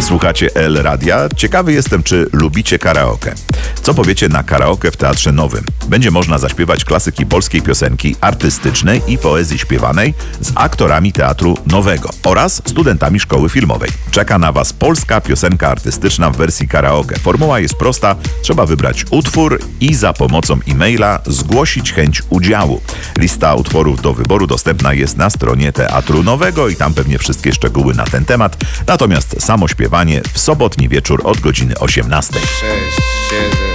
Słuchacie El Radia? Ciekawy jestem, czy lubicie karaoke. Co powiecie na karaoke w Teatrze Nowym? Będzie można zaśpiewać klasyki polskiej piosenki artystycznej i poezji śpiewanej z aktorami Teatru Nowego oraz studentami szkoły filmowej. Czeka na Was polska piosenka artystyczna w wersji karaoke. Formuła jest prosta, trzeba wybrać utwór i za pomocą e-maila zgłosić chęć udziału. Lista utworów do wyboru dostępna jest na stronie Teatru Nowego i tam pewnie wszystkie szczegóły na ten temat. Natomiast samo śpiewanie w sobotni wieczór od godziny 18. 6, 7